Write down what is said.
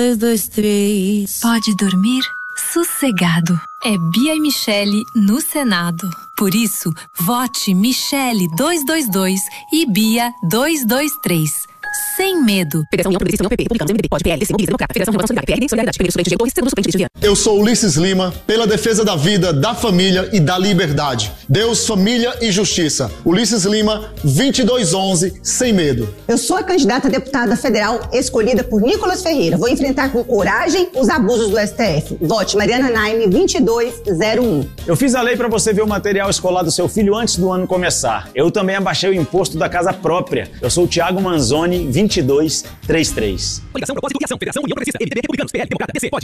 2, 2, 3. Pode dormir sossegado. É Bia e Michele no Senado. Por isso, vote Michele 222 e Bia 223. Sem medo. Federação União Progressista União PP, Publicanos, MDB, Pode, PL, DC, Mobiliza, Democrata, Federação Renovação Solidária, PRD, Solidariedade, Primeiro Suplente, Torres, Segundo Suplente, Viana. Eu sou Ulisses Lima, pela defesa da vida, da família e da liberdade. Deus, família e justiça. Ulisses Lima, 2211, sem medo. Eu sou a candidata a deputada federal escolhida por Nicolas Ferreira. Vou enfrentar com coragem os abusos do STF. Vote Mariana Naime, 2201. Eu fiz a lei para você ver o material escolar do seu filho antes do ano começar. Eu também abaixei o imposto da casa própria. Eu sou o Thiago Manzoni, 2233. Coligação, propósito e ação. Federação União Progressista, MDB, Republicanos, PL, Democrata, DC, Pode.